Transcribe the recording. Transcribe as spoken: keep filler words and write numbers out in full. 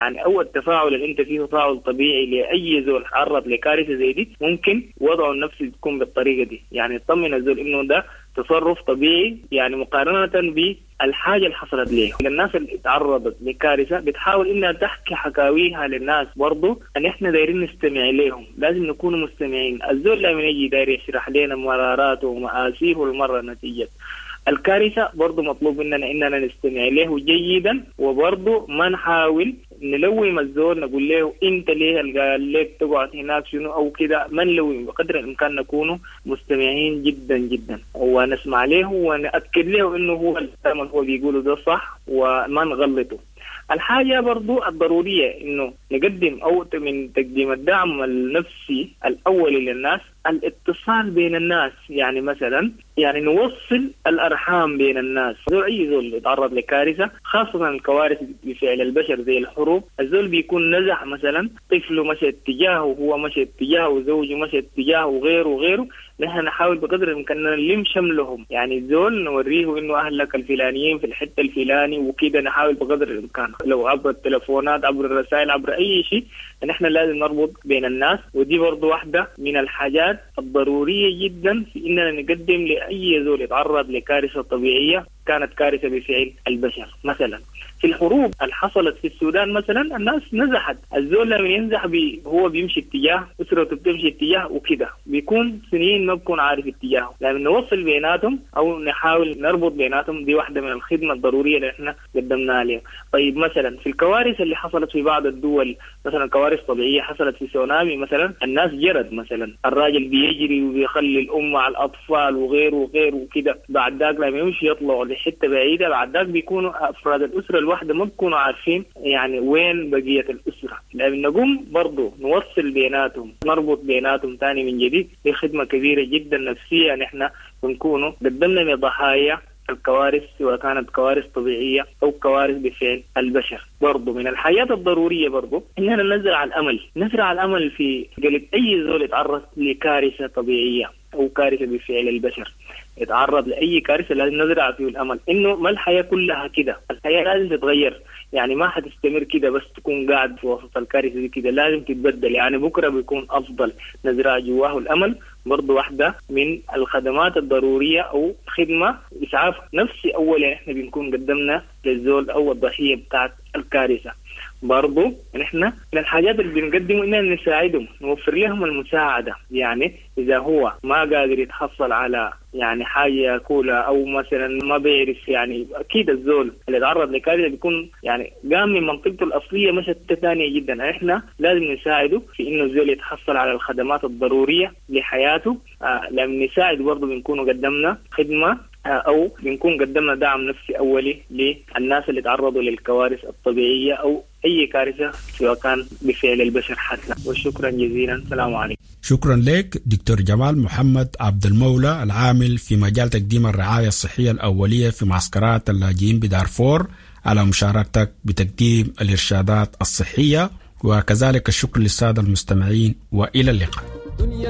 يعني أول تفاعل اللي أنت فيه تفاعل طبيعي لأي زول تعرض لكارثة زي دي، ممكن وضعه النفسي تكون بالطريقة دي. يعني تطمن الزول إنه ده تصرف طبيعي، يعني مقارنة بالحاجة اللي حصلت له. الناس اللي تعرضت لكارثة بتحاول إنها تحكي حكاويها للناس، برضو أن إحنا دايرين نستمع لهم، لازم نكون مستمعين. الزول لما يجي داير يشرح لنا مراراته ومآسيه المرة نتيجة الكارثة، برضو مطلوب مننا إننا نستمع له جيدا، وبرضو ما نحاول نلوم الزول نقول له أنت ليه قال لك تقعد هناك شنو أو كده. ما نلوم، بقدر الإمكان نكون مستمعين جدا جدا ونسمع له ونأكد له إنه هو الكلام هو بيقوله ده صح وما نغلطه. الحاجة برضو الضرورية إنه نقدم أو من تقديم الدعم النفسي الأول للناس الاتصال بين الناس. يعني مثلا يعني نوصل الأرحام بين الناس. زول أي زول يتعرض لكارثة، خاصة الكوارث بفعل البشر زي الحروب، الزول بيكون نزح مثلا طفله مشى اتجاهه، هو مشى اتجاهه، زوجه مشى اتجاهه، وغيره وغيره. نحن نحاول بقدر الإمكان نلم شملهم، يعني الزول نوريه إنه أهلك الفلانيين في الحتة الفلاني وكده. نحاول بقدر الإمكان لو عبر التلفونات، عبر الرسائل، عبر أي شيء، نحن لازم نربط بين الناس. ودي برضو واحدة من الحاجات الضرورية جدا في إننا نقدم لأي زول يتعرض لكارثة طبيعية، كانت كارثة بفعل البشر. مثلا في الحروب اللي حصلت في السودان مثلا، الناس نزحت. الزول لما ينزح بي هو بيمشي اتجاه، أسرته بتمشي اتجاه وكده، بيكون سنين ما بكون عارف اتجاهه. لما نوصل بيناتهم أو نحاول نربط بيناتهم، دي واحدة من الخدمة الضرورية اللي احنا قدمناها لهم. طيب مثلا في الكوارث اللي حصلت في بعض الدول، مثلا كوارث طبيعية حصلت في سونامي مثلا، الناس جرد مثلا، الراجل بيجري وبيخلي الأم على الأطفال وغيره وغيره وكده. بعد ذاك لما يمشي يطلعوا لحتة بعيدة، بعد ذاك بيكونوا أفراد الأسرة الواحدة ما بيكونوا عارفين يعني وين بقية الأسرة. لأن نقوم برضو نوصل بيناتهم، نربط بيناتهم تاني من جديد. دي خدمة كبيرة جدا نفسية، نحن بنكونوا قدمنا لضحايا الكوارث، سواء كانت كوارث طبيعية أو كوارث بفعل البشر. برضو من الحياة الضرورية برضو إننا نزرع الأمل، نزرع الأمل في قلب أي زول يتعرض لكارثة طبيعية أو كارثة بفعل البشر. يتعرض لأي كارثة لازم نزرع فيه الأمل، إنه ما الحياة كلها كده، الحياة لازم تتغير. يعني ما حتستمر كده بس تكون قاعد في وسط الكارثة دي كده، لازم تتبدل. يعني بكرة بيكون أفضل، نزرع جواه الأمل. برضو واحدة من الخدمات الضرورية أو خدمة إسعاف نفسي أولا إحنا بنكون قدمنا للزول أو الضحية بتاعت الكارثة. برضو نحن من الحاجات اللي بنقدمه إننا نساعدهم، نوفر لهم المساعدة. يعني إذا هو ما قادر يتحصل على يعني حاجة يأكلها أو مثلا ما بيعرف، يعني أكيد الزول اللي تعرض لكارثة بيكون يعني قام من منطقته الأصلية مش ثانية جدا. إحنا لازم نساعده في إنه الزول يتحصل على الخدمات الضرورية لحياته. آه لما نساعد برضو بنكون قدمنا خدمة أو بنكون قدمنا دعم نفسي أولي للناس اللي تعرضوا للكوارث الطبيعية أو أي كارثة سواء كان بفعل البشر حتى. وشكرا جزيلا، السلام عليكم. شكرا لك دكتور جمال محمد عبد المولى، العامل في مجال تقديم الرعاية الصحية الأولية في معسكرات اللاجئين بدارفور، على مشاركتك بتقديم الإرشادات الصحية. وكذلك الشكر للسادة المستمعين، وإلى اللقاء.